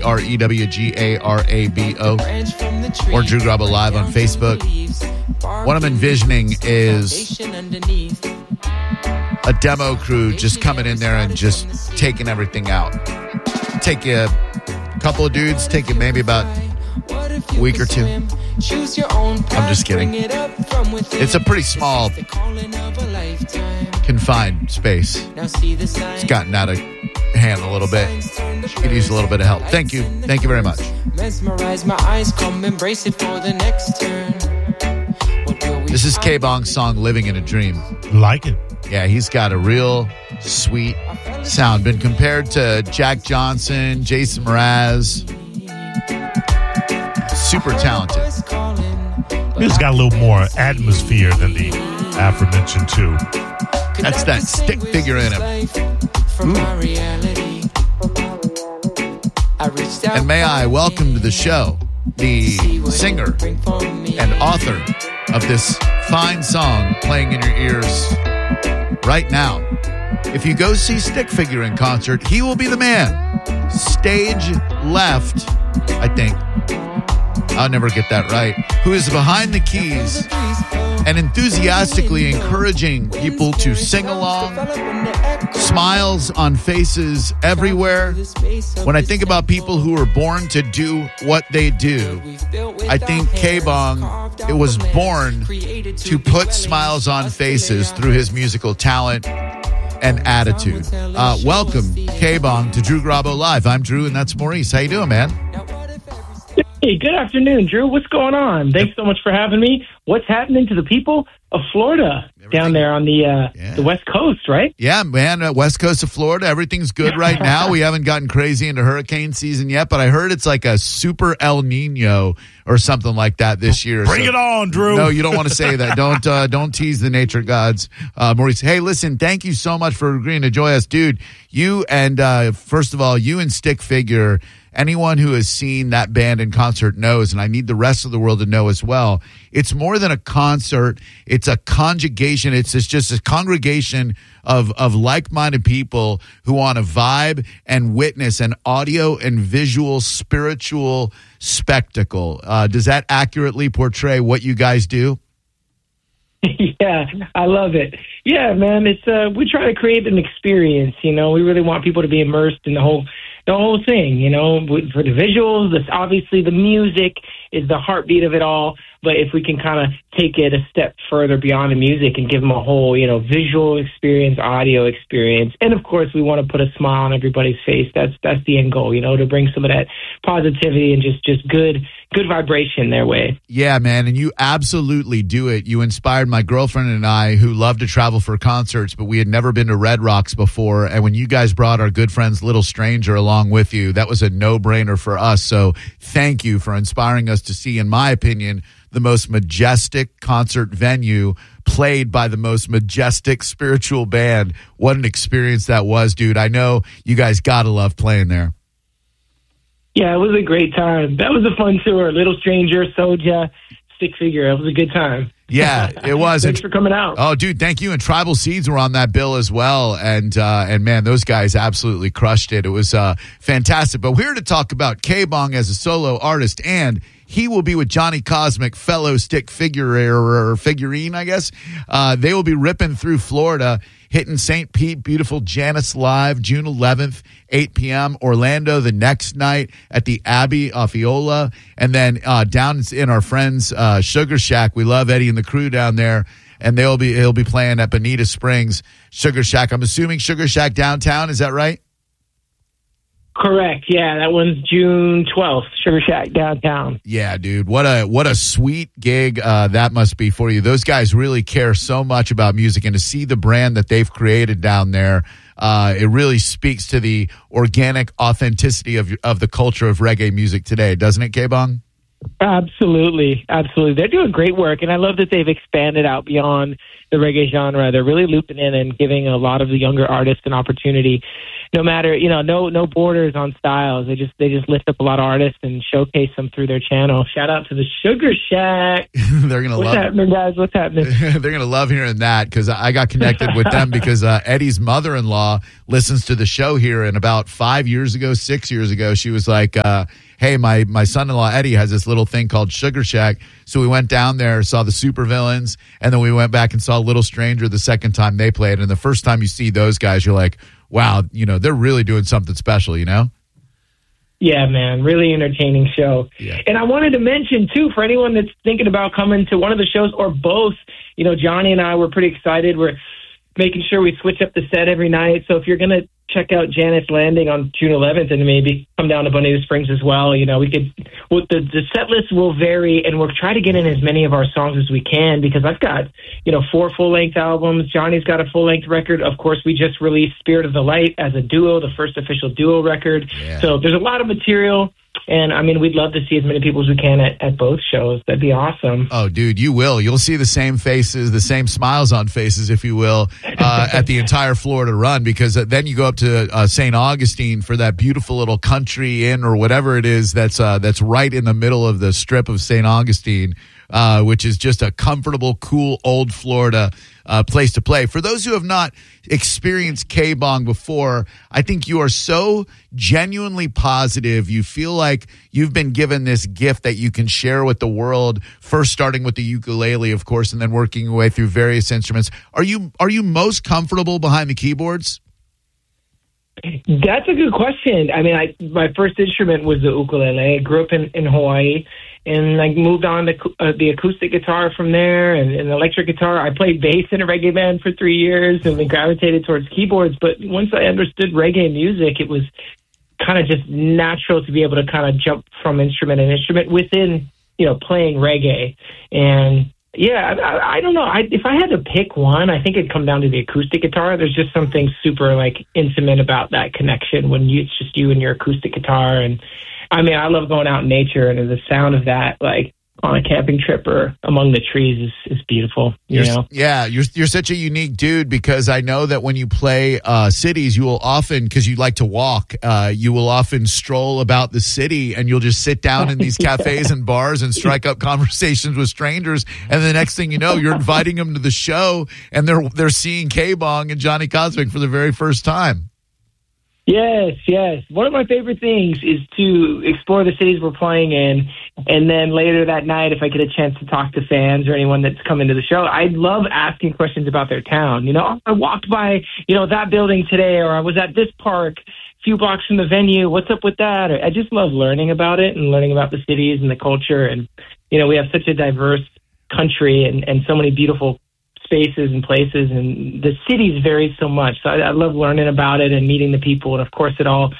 DrewGrabo or Drew Grabo Live on Facebook. What I'm envisioning is a demo crew just coming in there and just taking everything out. Take you a couple of dudes, take you maybe about a week or two. I'm just kidding. It's a pretty small, confined space. It's gotten out of hand a little bit. Could use a little bit of help. Thank you. Thank you very much. Mesmerize my eyes, come embrace it for the next turn. This is K-Bong's song, Living in a Dream. Like it. Yeah, he's got a real sweet sound. Been compared to Jack Johnson, Jason Mraz. Super talented. He's got a little more atmosphere than the aforementioned two. That's that stick figure in him. And may I welcome to the show the singer and author of this fine song playing in your ears right now. If you go see Stick Figure in concert, he will be the man. Stage left, I think. I'll never get that right. Who is behind the keys and enthusiastically encouraging people to sing along. Smiles on faces everywhere. When I think about people who are born to do what they do, I think K-Bong was born to put smiles on faces through his musical talent and attitude. Welcome, K-Bong, to Drew Grabo Live. I'm Drew, and that's Maurice. How you doing, man? Hey, good afternoon, Drew. What's going on? Thanks so much for having me. What's happening to the people of Florida down there on the West Coast, right? Yeah, man, West Coast of Florida. Everything's good right now. We haven't gotten crazy into hurricane season yet, but I heard it's like a super El Nino or something like that this year. Bring it on, Drew. No, you don't want to say that. Don't tease the nature gods, Maurice. Hey, listen, thank you so much for agreeing to join us, dude. You and first of all, you and Stick Figure. Anyone who has seen that band in concert knows, and I need the rest of the world to know as well, it's more than a concert. It's a conjugation. It's just a congregation of like-minded people who want to vibe and witness an audio and visual spiritual spectacle. Does that accurately portray what you guys do? Yeah, I love it. Yeah, man, it's we try to create an experience. You know, we really want people to be immersed in the whole thing, you know, for the visuals. Obviously, the music is the heartbeat of it all. But if we can kind of take it a step further beyond the music and give them a whole, you know, visual experience, audio experience, and of course, we want to put a smile on everybody's face. That's the end goal, you know, to bring some of that positivity and just good vibration their way. Yeah, man, and you absolutely do it. You inspired my girlfriend and I, who love to travel for concerts, but we had never been to Red Rocks before. And when you guys brought our good friends Little Stranger along with you, that was a no-brainer for us. So thank you for inspiring us to see, in my opinion, the most majestic concert venue played by the most majestic spiritual band. What an experience that was, dude. I know you guys gotta love playing there. Yeah, it was a great time. That was a fun tour. Little Stranger, Soja, Stick Figure. It was a good time. Yeah, it was. Thanks for coming out. Oh, dude, thank you. And Tribal Seeds were on that bill as well. And man, those guys absolutely crushed it. It was fantastic. But we're here to talk about K-Bong as a solo artist, and he will be with Johnny Cosmic, fellow Stick Figurine, I guess. They will be ripping through Florida, hitting St. Pete, beautiful Janice Live, June 11th, 8 p.m. Orlando the next night at the Abbey Osceola. And then down in our friends' Sugar Shack. We love Eddie and the crew down there. And he'll be playing at Bonita Springs Sugar Shack. I'm assuming Sugar Shack downtown. Is that right? Correct. Yeah, that one's June 12th, Sugar Shack downtown. Yeah, dude. What a sweet gig that must be for you. Those guys really care so much about music, and to see the brand that they've created down there, it really speaks to the organic authenticity of the culture of reggae music today, doesn't it, K-Bong? Absolutely. They're doing great work, and I love that they've expanded out beyond the reggae genre. They're really looping in and giving a lot of the younger artists an opportunity. No matter, you know, no borders on styles. They just lift up a lot of artists and showcase them through their channel. Shout out to the Sugar Shack. They're gonna What's happening, guys? What's happening? They're gonna love hearing that, because I got connected with them because Eddie's mother-in-law listens to the show here. And about 6 years ago, she was like, hey, my son-in-law Eddie has this little thing called Sugar Shack. So we went down there, saw the Supervillains, and then we went back and saw Little Stranger the second time they played. And the first time you see those guys, you're like, wow, they're really doing something special, Yeah, man, really entertaining show. Yeah. And I wanted to mention, too, for anyone that's thinking about coming to one of the shows or both, Johnny and I were pretty excited. We're making sure we switch up the set every night. So if you're going to check out Janet's Landing on June 11th and maybe come down to Bonita Springs as well, the set list will vary, and we'll try to get in as many of our songs as we can, because I've got, 4 full-length albums. Johnny's got a full-length record. Of course, we just released Spirit of the Light as a duo, the first official duo record. Yeah. So there's a lot of material. And, we'd love to see as many people as we can at both shows. That'd be awesome. Oh, dude, you will. You'll see the same faces, the same smiles on faces, if you will, at the entire Florida run, because then you go up to St. Augustine for that beautiful little country inn or whatever it is that's right in the middle of the strip of St. Augustine, which is just a comfortable, cool, old Florida place to play. For those who have not experienced K-Bong before, I think you are so genuinely positive. You feel like you've been given this gift that you can share with the world, first starting with the ukulele, of course, and then working your way through various instruments. Are you most comfortable behind the keyboards? That's a good question. My first instrument was the ukulele. I grew up in Hawaii, and I moved on to the acoustic guitar from there, and electric guitar. I played bass in a reggae band for 3 years, and then gravitated towards keyboards. But once I understood reggae music, it was kind of just natural to be able to kind of jump from instrument to instrument within, playing reggae. And yeah, I don't know. If I had to pick one, I think it'd come down to the acoustic guitar. There's just something super intimate about that connection when it's just you and your acoustic guitar. And I love going out in nature, and the sound of that, on a camping trip or among the trees, is beautiful. Yeah, you're such a unique dude, because I know that when you play cities, you will often, because you like to walk, you will often stroll about the city, and you'll just sit down in these cafes and bars and strike up conversations with strangers. And the next thing you know, you're inviting them to the show, and they're seeing K-Bong and Johnny Cosmic for the very first time. Yes. One of my favorite things is to explore the cities we're playing in, and then later that night, if I get a chance to talk to fans or anyone that's come into the show, I love asking questions about their town. I walked by, that building today, or I was at this park a few blocks from the venue. What's up with that? I just love learning about it and learning about the cities and the culture. And, we have such a diverse country and so many beautiful spaces and places, and the cities vary so much. So I love learning about it and meeting the people. And of course it all,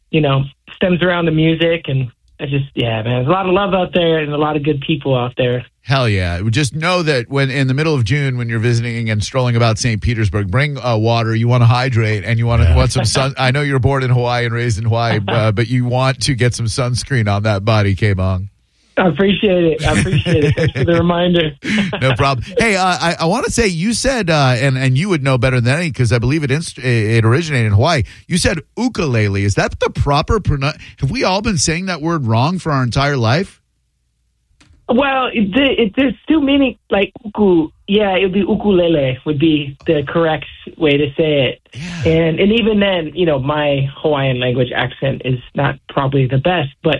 stems around the music, and man, there's a lot of love out there and a lot of good people out there. Hell yeah. Just know that when in the middle of June, when you're visiting and strolling about St. Petersburg, bring water. You want to hydrate, and you want some sun. I know you're born in Hawaii and raised in Hawaii, but you want to get some sunscreen on that body, K-Bong. I appreciate it. Thanks for the reminder. No problem. Hey, I want to say, you said, and you would know better than any, because I believe it originated in Hawaii. You said ukulele. Is that the proper pronunciation? Have we all been saying that word wrong for our entire life? Well, there's still meaning, uku. Yeah, it would be ukulele would be the correct way to say it. Yeah. And even then, my Hawaiian language accent is not probably the best, but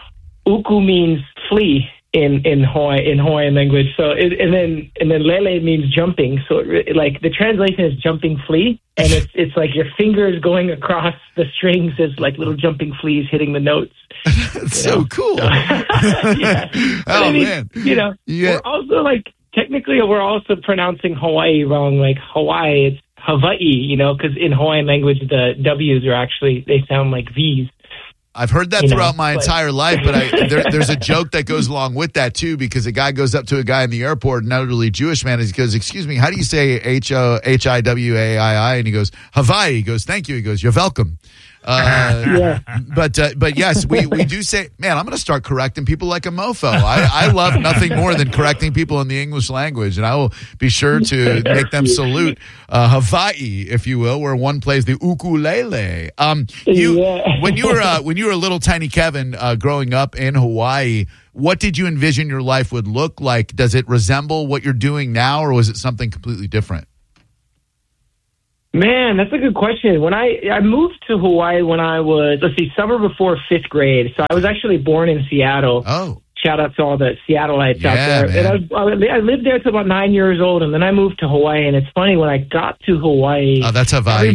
uku means flee in Hawaiian language. So and then lele means jumping. So the translation is jumping flea, and it's like your fingers going across the strings as little jumping fleas hitting the notes. That's so cool. Yeah. Oh man. Yeah. We're also technically we're also pronouncing Hawaii wrong. Hawaii, it's Hawaii. Because in Hawaiian language the W's are actually, they sound like V's. I've heard that throughout my entire life, but there's a joke that goes along with that, too, because a guy goes up to a guy in the airport, an elderly Jewish man, and he goes, "Excuse me, how do you say Hiwaii?" And he goes, "Hawaii." He goes, "Thank you." He goes, "You're welcome." Yeah. But yes, we do say, man, I'm going to start correcting people like a mofo. I love nothing more than correcting people in the English language, and I will be sure to make them salute Hawaii, if you will, where one plays the ukulele. When you were a little tiny Kevin growing up in Hawaii, what did you envision your life would look like? Does it resemble what you're doing now, or was it something completely different? Man, that's a good question. When I moved to Hawaii when I was, summer before 5th grade. So I was actually born in Seattle. Oh. Shout out to all the Seattleites out there. Man. And I lived there till about 9 years old, and then I moved to Hawaii. And it's funny, when I got to Hawaii... Oh, that's Hawaii.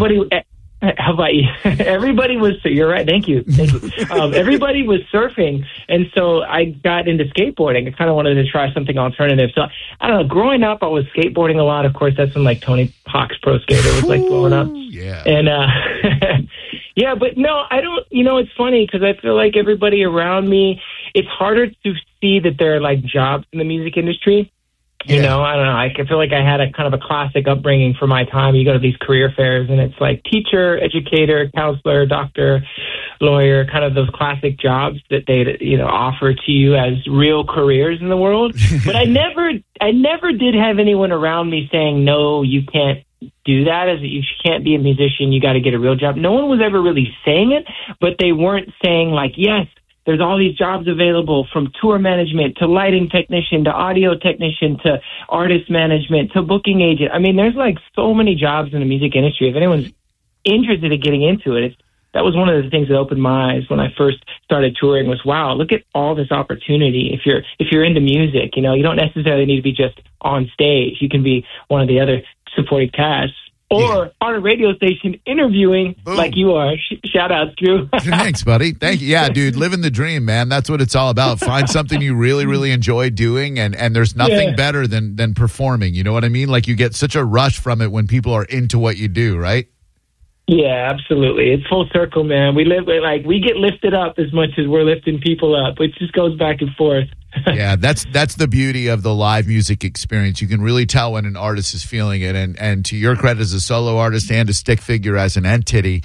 Everybody was... You're right. Thank you. Everybody was surfing, and so I got into skateboarding. I kind of wanted to try something alternative. So, I don't know. Growing up, I was skateboarding a lot. Of course, that's when, like, Tony Hawk's Pro Skater was, like, blowing up. Yeah. And, yeah, but no, I don't... it's funny, because I feel like everybody around me... It's harder to see that there are, like, jobs in the music industry. You know, I don't know. I feel like I had a kind of a classic upbringing for my time. You go to these career fairs, and it's like teacher, educator, counselor, doctor, lawyer, kind of those classic jobs that they, offer to you as real careers in the world. But I never did have anyone around me saying, no, you can't do that, as you can't be a musician. You got to get a real job. No one was ever really saying it, but they weren't saying, like, yes, there's all these jobs available, from tour management to lighting technician to audio technician to artist management to booking agent. I mean, there's like so many jobs in the music industry. If anyone's interested in getting into it, that was one of the things that opened my eyes when I first started touring. Was, wow, look at all this opportunity. If you're into music, you don't necessarily need to be just on stage. You can be one of the other supporting casts. Or on a radio station interviewing. Boom. Like you are. Shout out, Drew. Thanks, buddy. Thank you. Yeah, dude, living the dream, man. That's what it's all about. Find something you really, really enjoy doing, and there's nothing better than performing. You know what I mean? Like, you get such a rush from it when people are into what you do, right? Yeah, absolutely. It's full circle, man. We get lifted up as much as we're lifting people up. It just goes back and forth. Yeah, that's the beauty of the live music experience. You can really tell when an artist is feeling it. And to your credit as a solo artist and a stick figure as an entity,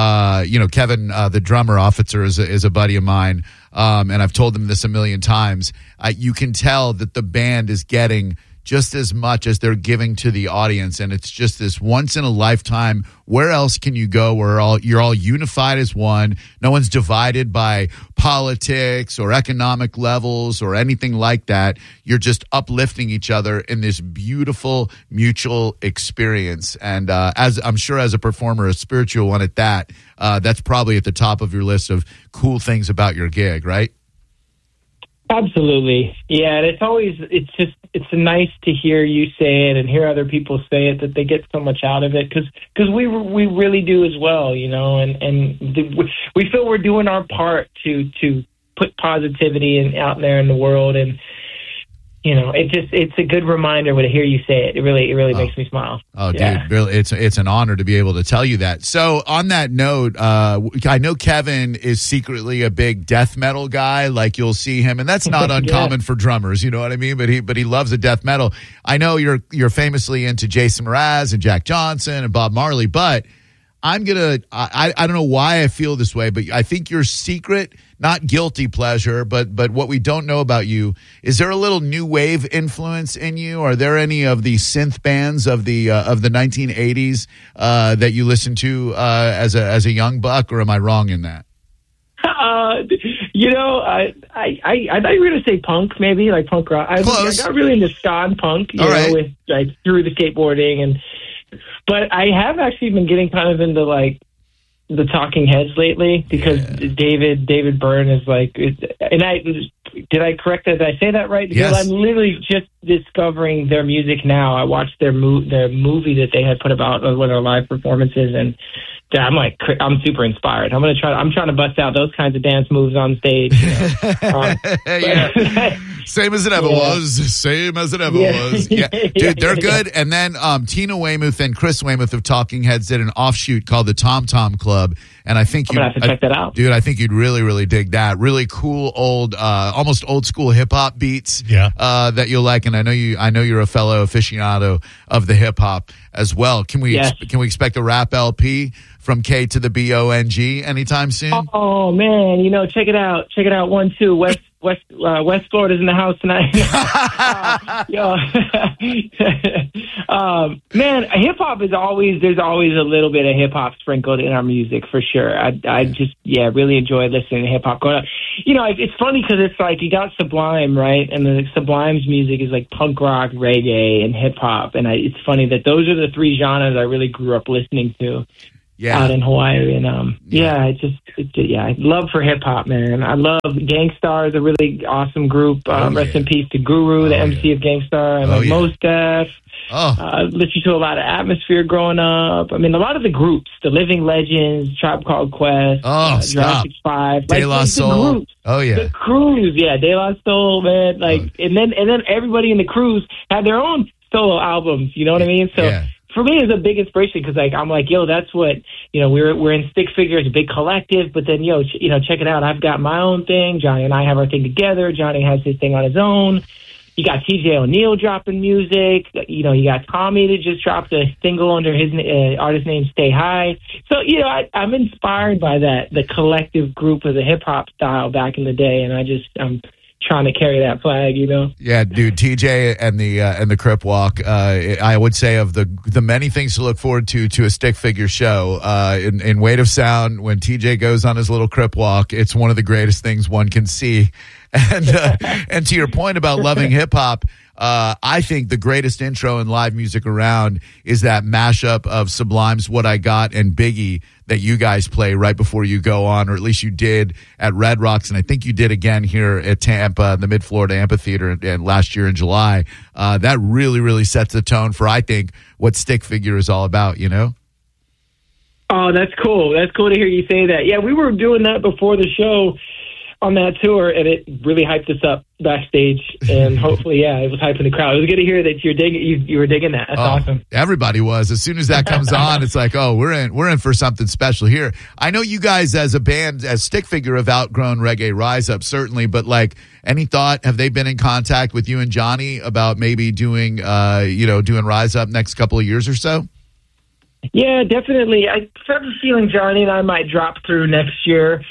Kevin, the drummer officer, is a buddy of mine. And I've told him this a million times. You can tell that the band is getting just as much as they're giving to the audience, and it's just this once in a lifetime. Where else can you go where you're all unified as one? No one's divided by politics or economic levels or anything like that. You're just uplifting each other in this beautiful mutual experience. And as I'm sure, as a performer, a spiritual one at that, that's probably at the top of your list of cool things about your gig, right? Absolutely. Yeah, and it's nice to hear you say it and hear other people say it, that they get so much out of it, because we really do as well, and we feel we're doing our part to put positivity out there in the world, and it's a good reminder to hear you say it. It really makes me smile. Oh, dude, really, it's an honor to be able to tell you that. So on that note, I know Kevin is secretly a big death metal guy. Like, you'll see him, and that's not uncommon for drummers. You know what I mean? But he loves the death metal. I know you're famously into Jason Mraz and Jack Johnson and Bob Marley, but I don't know why I feel this way, but I think your secret, not guilty pleasure, but what we don't know about you, is there a little new wave influence in you? Are there any of the synth bands of the 1980s that you listened to as a young buck, or am I wrong in that? I thought you were going to say punk, maybe, like punk rock. I got really into ska and punk, with like through the skateboarding But I have actually been getting kind of into like the Talking Heads lately, because David Byrne is like, did I correct that? Did I say that right? Because I'm literally just discovering their music now. I watched their movie that they had put about one of their live performances, and I'm super inspired. I'm trying to bust out those kinds of dance moves on stage. Same as it ever was. Same as it ever was. Yeah, dude, they're good. And then Tina Weymouth and Chris Weymouth of Talking Heads did an offshoot called the Tom Tom Club, and I think I'm gonna have to check that out, dude. I think you'd really, really dig that. Really cool, old, almost old school hip hop beats. That you'll like, and I know you're a fellow aficionado of the hip hop as well. Can we expect a rap LP from K to the BONG anytime soon? Oh man, check it out. 1-2 West Florida's in the house tonight. Man, hip hop is there's always a little bit of hip hop sprinkled in our music for sure. I just really enjoy listening to hip hop growing up. it's funny because it's like you got Sublime, right? And the Sublime's music is like punk rock, reggae, and hip hop. And it's funny that those are the three genres I really grew up listening to out in Hawaii. And I love for hip hop, man. I love Gangstar is a really awesome group. Rest in peace to Guru, the MC of Gangstar. I like Mos Def. Listened to a lot of Atmosphere growing up. I mean, a lot of the groups, the Living Legends, Tribe Called Quest, Jurassic 5, De La Soul. Groups, the crews, De La Soul, man. And then everybody in the crews had their own solo albums. You know what I mean? So for me, it's a big inspiration because I'm like, that's what we're in Stick Figure, it's a big collective. But then check it out. I've got my own thing. Johnny and I have our thing together. Johnny has his thing on his own. You got TJ O'Neill dropping music. You got Tommy that just dropped a single under his artist name, Stay High. So, I'm inspired by the collective group of the hip hop style back in the day. And I'm trying to carry that flag, Yeah, dude, TJ and the Crip Walk, I would say of the many things to look forward to a Stick Figure show, in Weight of Sound, when TJ goes on his little Crip Walk, it's one of the greatest things one can see. And to your point about loving hip hop, I think the greatest intro in live music around is that mashup of Sublime's What I Got and Biggie that you guys play right before you go on, or at least you did at Red Rocks, and I think you did again here at Tampa, the Mid-Florida Amphitheater, and last year in July. That really, really sets the tone for, I think, what Stick Figure is all about, Oh, that's cool. That's cool to hear you say that. Yeah, we were doing that before the show on that tour, and it really hyped us up backstage, and hopefully, it was hyping the crowd. It was good to hear that you were digging that. That's awesome. Everybody was. As soon as that comes on, it's like, we're in for something special here. I know you guys as a band, as Stick Figure, have outgrown Reggae Rise Up, certainly, but any thought, have they been in contact with you and Johnny about maybe doing Rise Up next couple of years or so? Yeah, definitely. I have a feeling Johnny and I might drop through next year.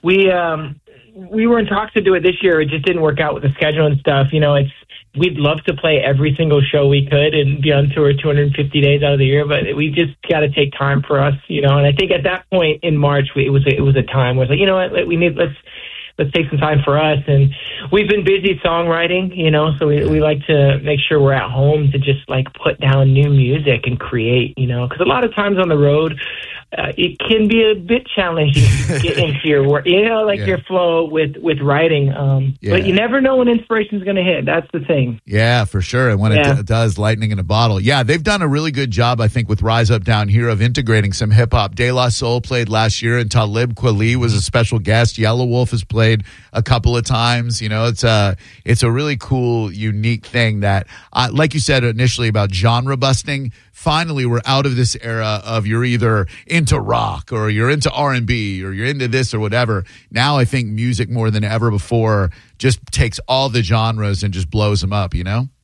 We were in talks to do it this year. It just didn't work out with the schedule and stuff. We'd love to play every single show we could and be on tour 250 days out of the year, but we just got to take time for us, And I think at that point in March, it was a time where it's like, let's take some time for us. And we've been busy songwriting, so we like to make sure we're at home to just put down new music and create, because a lot of times on the road, it can be a bit challenging to get into your work, your flow with writing. But you never know when inspiration is going to hit. That's the thing. Yeah, for sure. And when it does, lightning in a bottle. Yeah, they've done a really good job, I think, with Rise Up Down Here of integrating some hip hop. De La Soul played last year, and Talib Kweli was a special guest. Yellow Wolf has played a couple of times. It's a really cool, unique thing that, like you said initially about genre busting. Finally, we're out of this era of you're either into rock or you're into R&B or you're into this or whatever. Now I think music more than ever before just takes all the genres and just blows them up,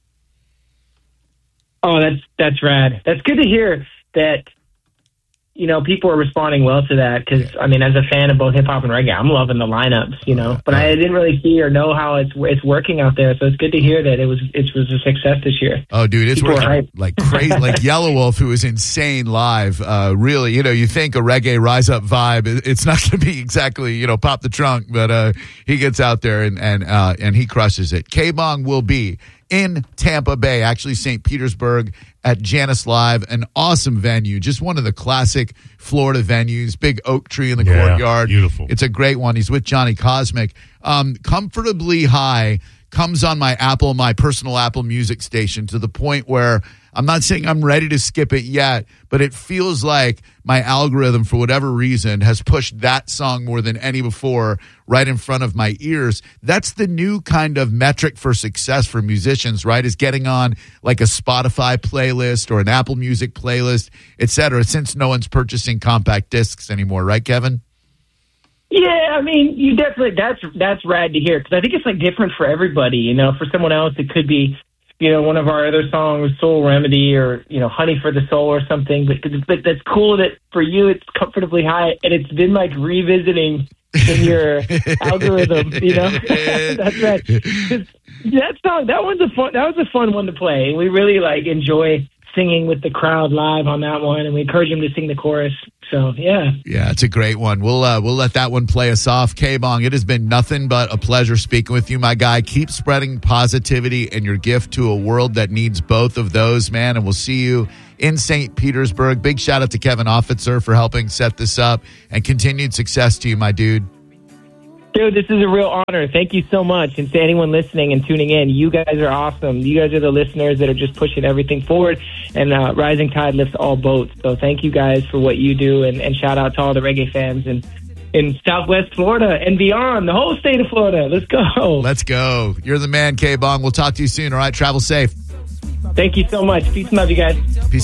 Oh, that's rad. That's good to hear that, people are responding well to that because, as a fan of both hip-hop and reggae, I'm loving the lineups, but I didn't really see or know how it's working out there, so it's good to hear that it was a success this year. Oh, dude, it's working like crazy. Like Yellow Wolf, who is insane live, really, you think a Reggae Rise Up vibe, it's not going to be exactly, pop the trunk, but he gets out there and he crushes it. K-Bong will be in Tampa Bay, actually St. Petersburg, at Janice Live, an awesome venue, just one of the classic Florida venues, big oak tree in the courtyard. Beautiful. It's a great one. He's with Johnny Cosmic. Comfortably High comes on my personal Apple Music station to the point where I'm not saying I'm ready to skip it yet, but it feels like my algorithm, for whatever reason, has pushed that song more than any before right in front of my ears. That's the new kind of metric for success for musicians, right? Is getting on like a Spotify playlist or an Apple Music playlist, et cetera, since no one's purchasing compact discs anymore, right, Kevin? Yeah, you definitely, that's rad to hear, because I think it's different for everybody. For someone else, it could be, one of our other songs, Soul Remedy, or, Honey for the Soul or something. But that's cool that for you it's Comfortably High, and it's been revisiting in your algorithm, That's right. That song, that was a fun one to play. We really enjoy singing with the crowd live on that one, and we encourage them to sing the chorus. So, yeah. Yeah, it's a great one. We'll let that one play us off. K-Bong, it has been nothing but a pleasure speaking with you, my guy. Keep spreading positivity and your gift to a world that needs both of those, man. And we'll see you in St. Petersburg. Big shout out to Kevin Officer for helping set this up, and continued success to you, my dude. Dude, this is a real honor. Thank you so much. And to anyone listening and tuning in, you guys are awesome. You guys are the listeners that are just pushing everything forward, and rising tide lifts all boats. So thank you guys for what you do, and shout out to all the reggae fans in Southwest Florida and beyond, the whole state of Florida. Let's go. Let's go. You're the man, K-Bong. We'll talk to you soon, all right? Travel safe. Thank you so much. Peace and love, you guys. Peace